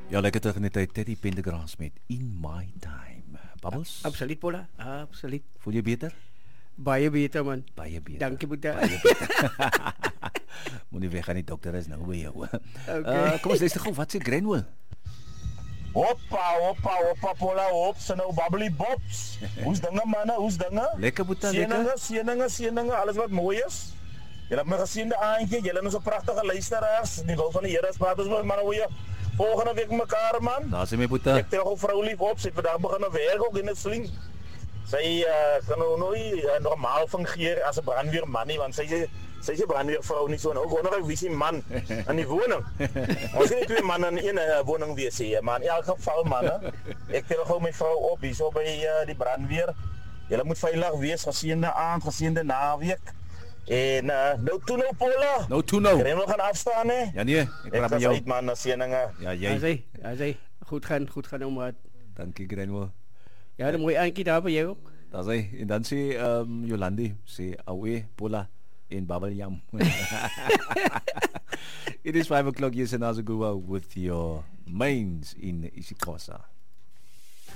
Ja, lekker terug in die tyd. Teddy Pendergrass met In My Time. Bubbles, Absoluut, Paula. Absoluut. voel jy beter? Baie beter, man. Baie beter. Dankie, Boeta. Baie beter. Moenie weggaan, die dokter is nou by jou. Okay. Kom ons luister gou, wat sê Grenwell? Hoppa, Paula, hop, sy nou bubbly bobs. Hoe's dinge, manne, hoe's dinge? Lekker, Boeta, lekker. Sieninge, alles wat mooi is. Julle het my gesien die aandjie, julle is so pragtige luisteraars. Die wil van die Here praat ons maar hoe jy volgende week mekaar, man. Daar sê my Boeta. Ek tel gou vrou lief op, sy het vandag begin werk ook in 'n sling. Sy kan nou nooit normaal fungeer as 'n brandweerman nie, want sy is 'n brandweervrou nie so en ook nog 'n visie man in die woning. Ons het nie twee manne in 'n woning wees hier, maar in elk geval manne. Ek tel gou my vrou op hier so by die brandweer. Julle moet veilig wees, geseënde aand, geseënde naweek. En nou toe nou Paula. Nou toe nou. Jy moet gaan afstaan hè. Ja nee, ek praat met jou. Uit man, seëninge. Ja, jy. Hy goed gaan nou maar. Dankie Grenwell. Ja, 'n mooi aandjie daar by jou ook. Daar sê, en dan sê Jolandi, sê awe, Paula in Babalyam. It is 5 o'clock, yes, and Azagua with your mains in isiXhosa.